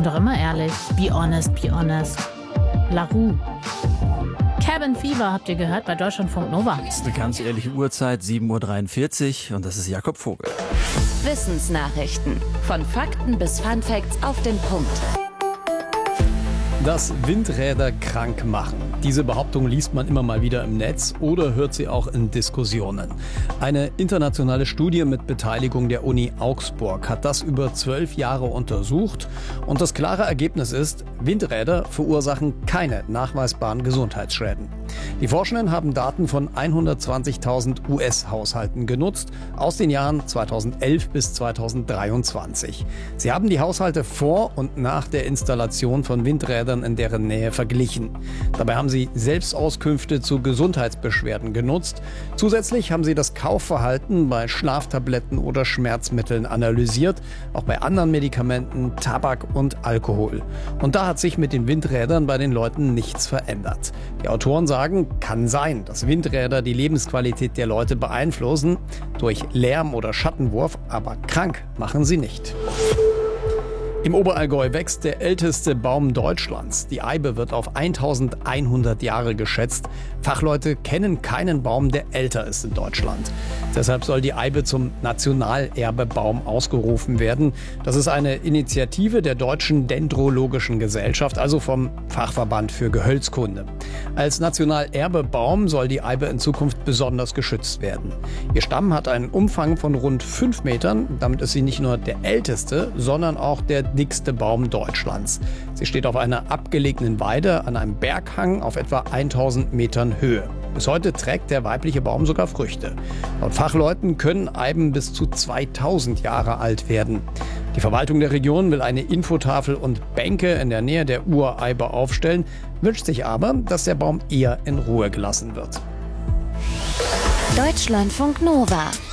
sind doch immer ehrlich. Be honest, be honest. La Rue. Cabin Fever habt ihr gehört bei Deutschlandfunk Nova. Das ist eine ganz ehrliche Uhrzeit, 7:43 Uhr und das ist Jakob Vogel. Wissensnachrichten. Von Fakten bis Funfacts auf den Punkt. Dass Windräder krank machen. Diese Behauptung liest man immer mal wieder im Netz oder hört sie auch in Diskussionen. Eine internationale Studie mit Beteiligung der Uni Augsburg hat das über 12 Jahre untersucht. Und das klare Ergebnis ist, Windräder verursachen keine nachweisbaren Gesundheitsschäden. Die Forschenden haben Daten von 120.000 US-Haushalten genutzt, aus den Jahren 2011 bis 2023. Sie haben die Haushalte vor und nach der Installation von Windrädern in deren Nähe verglichen. Dabei haben sie Selbstauskünfte zu Gesundheitsbeschwerden genutzt. Zusätzlich haben sie das Kaufverhalten bei Schlaftabletten oder Schmerzmitteln analysiert, auch bei anderen Medikamenten, Tabak und Alkohol. Und da hat sich mit den Windrädern bei den Leuten nichts verändert. Die Autoren sagen, kann sein, dass Windräder die Lebensqualität der Leute beeinflussen, durch Lärm oder Schattenwurf, aber krank machen sie nicht. Im Oberallgäu wächst der älteste Baum Deutschlands. Die Eibe wird auf 1100 Jahre geschätzt. Fachleute kennen keinen Baum, der älter ist in Deutschland. Deshalb soll die Eibe zum Nationalerbebaum ausgerufen werden. Das ist eine Initiative der Deutschen Dendrologischen Gesellschaft, also vom Fachverband für Gehölzkunde. Als Nationalerbebaum soll die Eibe in Zukunft besonders geschützt werden. Ihr Stamm hat einen Umfang von rund 5 Metern. Damit ist sie nicht nur der älteste, sondern auch der dickste Baum Deutschlands. Sie steht auf einer abgelegenen Weide an einem Berghang auf etwa 1000 Metern Höhe. Bis heute trägt der weibliche Baum sogar Früchte. Laut Fachleuten können Eiben bis zu 2000 Jahre alt werden. Die Verwaltung der Region will eine Infotafel und Bänke in der Nähe der Ureibe aufstellen, wünscht sich aber, dass der Baum eher in Ruhe gelassen wird. Deutschlandfunk Nova.